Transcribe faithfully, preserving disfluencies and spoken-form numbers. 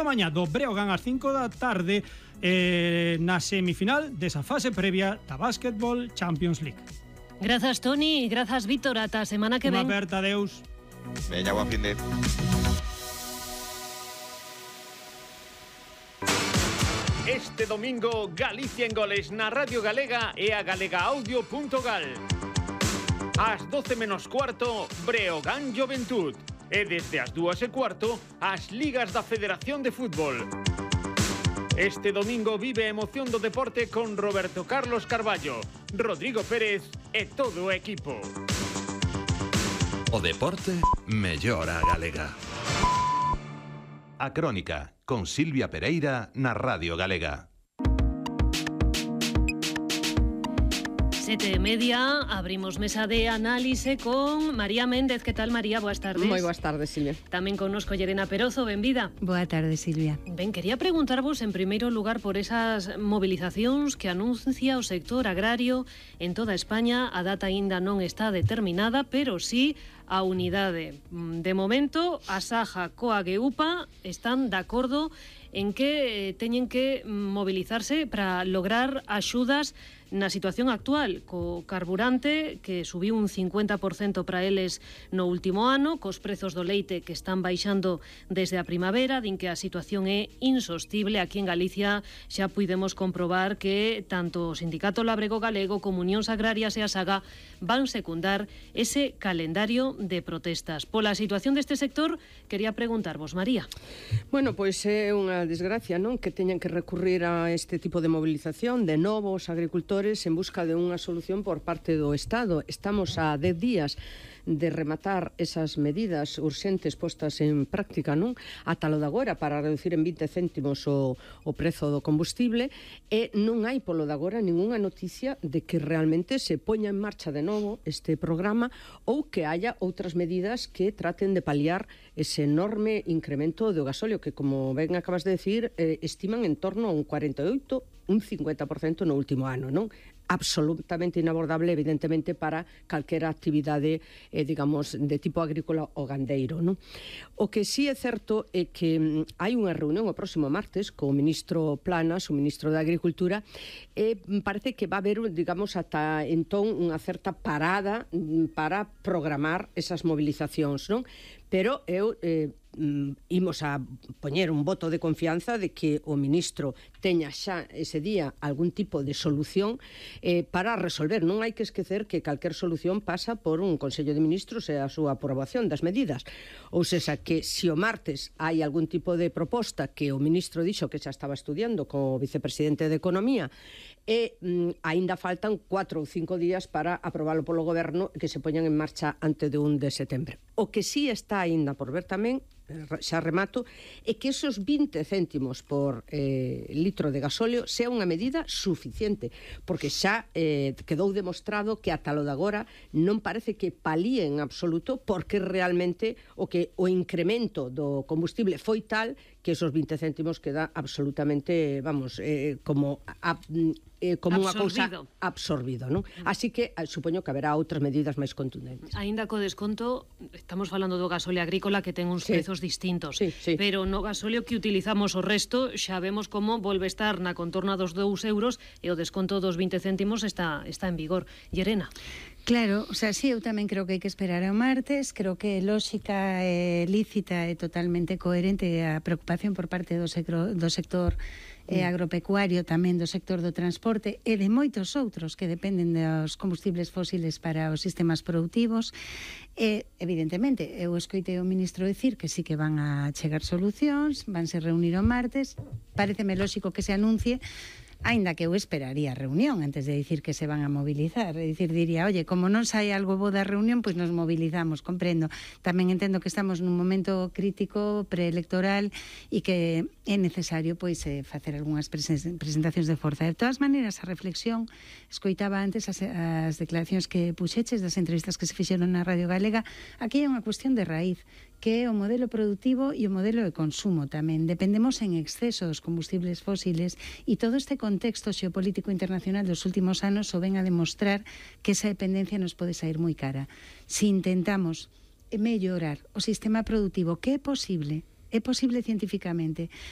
da mañá do Breogán ás cinco da tarde eh, na semifinal desa fase previa da Basketball Champions League. Grazas, Toni, e grazas, Víctor, ata a semana que ven. Unha aperta, adeus. Veña, boa finde. Este domingo, Galicia en goles na Radio Galega e a galegaaudio punto gal. Ás doce menos cuarto, Breogán Juventud. E desde as dúas e cuarto, as ligas da Federación de Fútbol. Este domingo vive a emoción do deporte con Roberto Carlos Carballo, Rodrigo Pérez e todo o equipo. O deporte mellora a galega. A Crónica, con Silvia Pereira na Radio Galega. Sete e media, abrimos mesa de análise con María Méndez. Que tal, María? Boas tardes. Moi boas tardes, Silvia. Tamén connosco Llerena Perozo, benvida. Boa tarde, Silvia. Ben, quería preguntarvos en primeiro lugar por esas movilizacións que anuncia o sector agrario en toda España. A data aínda non está determinada, pero sí a unidade. De momento, a Saja, Coag e U P A están de acordo en que eh, teñen que mobilizarse para lograr axudas na situación actual, co carburante que subiu un cincuenta por cento para eles no último ano, cos prezos do leite que están baixando desde a primavera, din que a situación é insostible. Aquí en Galicia xa puidemos comprobar que tanto o Sindicato Labrego Galego como Unións Agrarias e a Saga van secundar ese calendario de protestas. Pola situación deste sector, quería preguntarvos, María. Bueno, pois é unha desgracia, non? Que teñan que recurrir a este tipo de movilización de novo os agricultores en busca de unha solución por parte do Estado. Estamos a dez días de rematar esas medidas urxentes postas en práctica, non? Ata lo de agora, para reducir en vinte céntimos o, o prezo do combustible, e non hai polo de agora ningunha noticia de que realmente se poña en marcha de novo este programa ou que haya outras medidas que traten de paliar ese enorme incremento do gasóleo que, como ben acabas de decir, eh, estiman en torno a un cuarenta e oito, un cincuenta por cento no último ano, non? Absolutamente inabordable, evidentemente, para calquera actividade, eh, digamos, de tipo agrícola ou gandeiro, non? O que sí é certo é que mm, hai unha reunión o próximo martes co ministro Planas, o ministro da Agricultura, e parece que va a haber, digamos, ata entón unha certa parada mm, para programar esas movilizacións, non? Pero eu eh, imos a poñer un voto de confianza de que o ministro teña xa ese día algún tipo de solución eh, para resolver. Non hai que esquecer que calquer solución pasa por un Consello de Ministros e a súa aprobación das medidas. Ou seja, que se o martes hai algún tipo de proposta que o ministro dixo que xa estaba estudiando co vicepresidente de Economía e mm, aínda faltan cuatro ou cinco días para aprobalo polo goberno e que se poñan en marcha antes de un de setembro. O que sí está aínda por ver tamén, xa remato, é que esos vinte céntimos por eh, litro de gasóleo sea unha medida suficiente, porque xa eh, quedou demostrado que ata lo de agora non parece que palíe en absoluto, porque realmente o que o incremento do combustible foi tal que esos vinte céntimos queda absolutamente, vamos, eh, como a, eh, como unha cousa absorbido, non? Así que eh, supoño que haberá outras medidas máis contundentes. Aínda co desconto, estamos falando do gasóleo agrícola que ten uns sí. prezos distintos, sí, sí. pero no gasóleo que utilizamos o resto xa vemos como volve estar na contorna dos dous euros e o desconto dos vinte céntimos está, está en vigor. Llerena. Claro, o sea, sí, eu tamén creo que hai que esperar ao martes. Creo que é lógica, é lícita e totalmente coherente a preocupación por parte do sector, do sector eh, agropecuario, tamén do sector do transporte e de moitos outros que dependen dos combustibles fósiles para os sistemas productivos. E, evidentemente, eu escoitei o ministro decir que sí que van a chegar solucións, vanse reunir o martes. Paréceme lógico que se anuncie, aínda que eu esperaría a reunión antes de dicir que se van a mobilizar. É dicir, diría, oye, como non sai algo bo da reunión, pois nos mobilizamos, comprendo. Tamén entendo que estamos nun momento crítico preelectoral e que é necesario pois eh, facer algunhas presentacións de forza. De todas maneiras, a reflexión, escoitaba antes as, as declaracións que puxeches das entrevistas que se fixeron na Radio Galega. Aquí é unha cuestión de raíz, que é o modelo productivo e o modelo de consumo tamén. Dependemos en exceso dos combustibles fósiles e todo este contexto xeopolítico internacional dos últimos anos o ven a demostrar que esa dependencia nos pode sair moi cara. Si intentamos mellorar o sistema productivo, que é posible, é posible científicamente,